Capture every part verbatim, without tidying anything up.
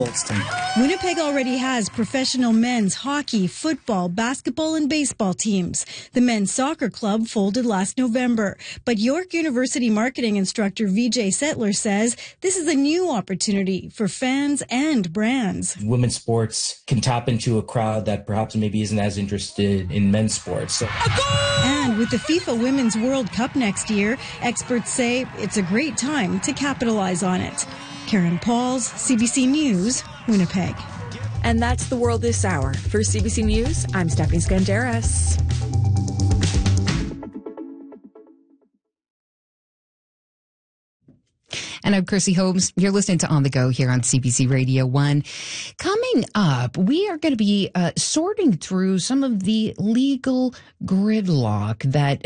Winnipeg already has professional men's hockey, football, basketball, and baseball teams. The men's soccer club folded last November, but York University marketing instructor Vijay Settler says this is a new opportunity for fans and brands. Women's sports can tap into a crowd that perhaps maybe isn't as interested in men's sports. So. And with the FIFA Women's World Cup next year, experts say it's a great time to capitalize on it. Karen Pauls, C B C News, Winnipeg. And that's the world this hour. For C B C News, I'm Stephanie Skandaris. And I'm Chrissy Holmes. You're listening to On the Go here on C B C Radio one. Coming up, we are going to be uh, sorting through some of the legal gridlock that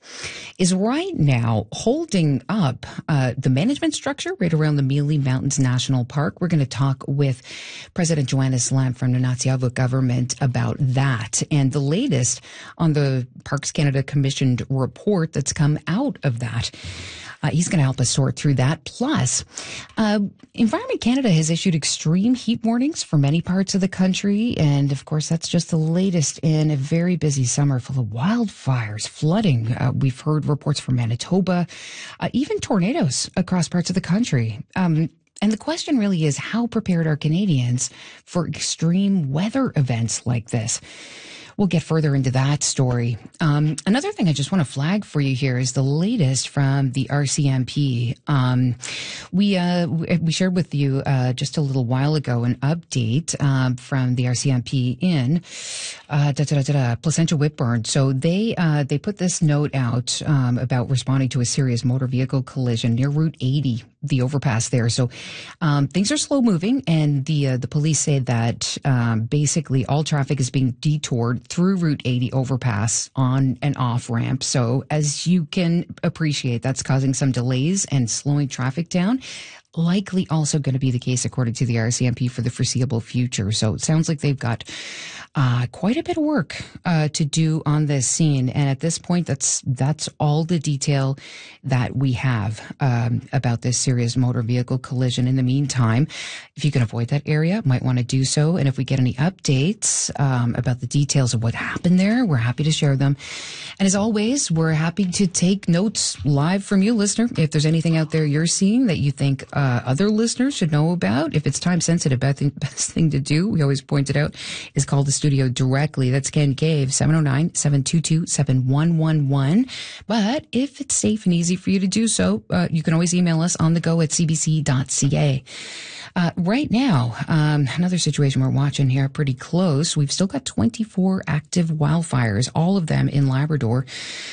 is right now holding up uh, the management structure right around the Mealy Mountains National Park. We're going to talk with President Joanna Slam from the Nunatsiavut government about that and the latest on the Parks Canada commissioned report that's come out of that. Uh, he's going to help us sort through that. Plus, uh, Environment Canada has issued extreme heat warnings for many parts of the country. And of course, that's just the latest in a very busy summer full of wildfires, flooding. Uh, we've heard reports from Manitoba, uh, even tornadoes across parts of the country. Um, and the question really is, how prepared are Canadians for extreme weather events like this? We'll get further into that story. Um, another thing I just want to flag for you here is the latest from the R C M P. Um, we uh, we shared with you uh, just a little while ago an update um, from the R C M P in uh, da, da, da, da, Placentia Whitburn. So they uh, they put this note out um, about responding to a serious motor vehicle collision near Route eighty, the overpass there. So um, things are slow moving, and the uh, the police say that um, basically all traffic is being detoured through Route eighty overpass on and off ramp. So as you can appreciate, that's causing some delays and slowing traffic down. Likely also going to be the case, according to the R C M P, for the foreseeable future. So it sounds like they've got uh, quite a bit of work uh, to do on this scene. And at this point, that's that's all the detail that we have um, about this serious motor vehicle collision. In the meantime, if you can avoid that area, might want to do so. And if we get any updates um, about the details of what happened there, we're happy to share them. And as always, we're happy to take notes live from you, listener. If there's anything out there you're seeing that you think uh, Uh, other listeners should know about, if it's time sensitive, best thing, best thing to do, we always point it out, is call the studio directly. That's Ken Cave, seven oh nine, seven two two, seven one one one. But if it's safe and easy for you to do so, uh, you can always email us on the go at c b c dot c a. Uh, right now, um, another situation we're watching here pretty close. We've still got twenty-four active wildfires, all of them in Labrador.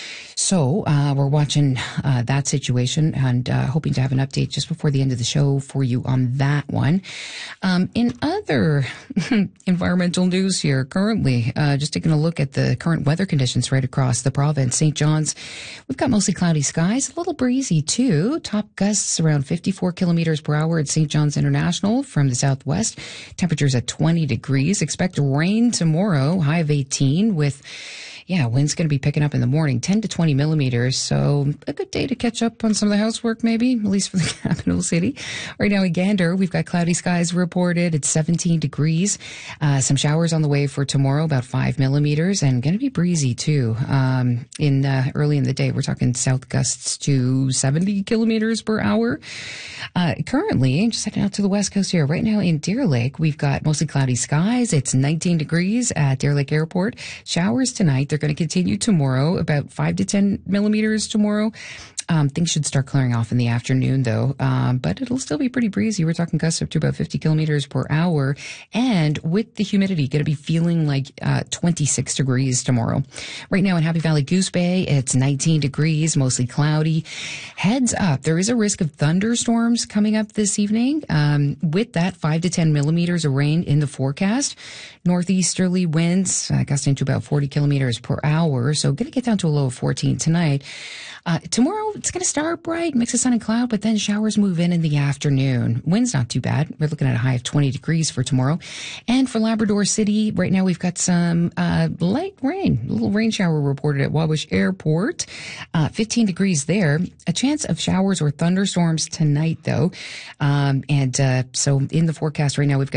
So uh, we're watching uh, that situation and uh, hoping to have an update just before the end of the show for you on that one. Um, in other environmental news here currently, uh, just taking a look at the current weather conditions right across the province. Saint John's, we've got mostly cloudy skies, a little breezy too. Top gusts around fifty-four kilometers per hour at Saint John's International from the southwest. Temperatures at twenty degrees. Expect rain tomorrow, high of eighteen with... Yeah, wind's going to be picking up in the morning, ten to twenty millimeters. So a good day to catch up on some of the housework, maybe, at least for the capital city. Right now in Gander, we've got cloudy skies reported. It's seventeen degrees. Uh, some showers on the way for tomorrow, about five millimeters, and going to be breezy too. Um, in uh, early in the day, we're talking south gusts to seventy kilometers per hour. Uh, currently, just heading out to the west coast here. Right now in Deer Lake, we've got mostly cloudy skies. It's nineteen degrees at Deer Lake Airport. Showers tonight. They're going to continue tomorrow, about five to ten millimeters tomorrow. Um, things should start clearing off in the afternoon, though, um, but it'll still be pretty breezy. We're talking gusts up to about fifty kilometers per hour. And with the humidity, going to be feeling like uh, twenty-six degrees tomorrow. Right now in Happy Valley Goose Bay, it's nineteen degrees, mostly cloudy. Heads up, there is a risk of thunderstorms coming up this evening. Um, with that, five to ten millimeters of rain in the forecast. Northeasterly winds uh, gusting to about forty kilometers per hour. So going to get down to a low of fourteen tonight. Uh, tomorrow, it's going to start bright, mix of sun and cloud, but then showers move in in the afternoon. Wind's not too bad. We're looking at a high of twenty degrees for tomorrow. And for Labrador City, right now we've got some uh, light rain, a little rain shower reported at Wabush Airport. Uh, fifteen degrees there. A chance of showers or thunderstorms tonight, though. Um, and uh, so in the forecast right now, we've got